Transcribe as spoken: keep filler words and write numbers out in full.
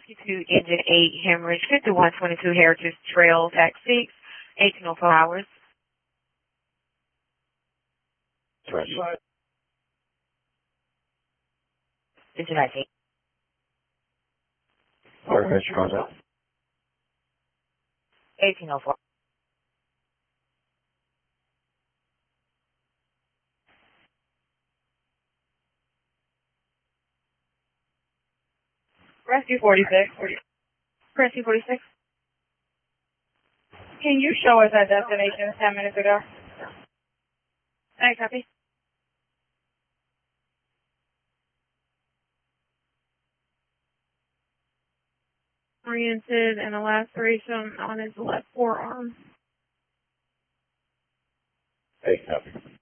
Rescue two, Engine eight, Hemorrhage, fifty-one twenty-two Heritage Trail, Tax six, eighteen oh four hours. Right. Engine nineteen. Sorry, finish your contact. eighteen oh four. Rescue forty-six. Rescue forty-six. Can you show us that destination ten minutes ago? Alright, copy. Oriented and a laceration on his left forearm. Hey, copy.